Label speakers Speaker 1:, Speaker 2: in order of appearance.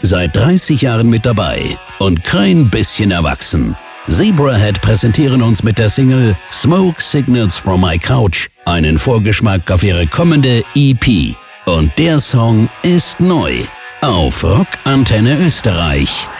Speaker 1: Seit 30 Jahren mit dabei und kein bisschen erwachsen. Zebrahead präsentieren uns mit der Single Smoke Signals from My Couch einen Vorgeschmack auf ihre kommende EP. Und der Song ist neu auf Rock Antenne Österreich.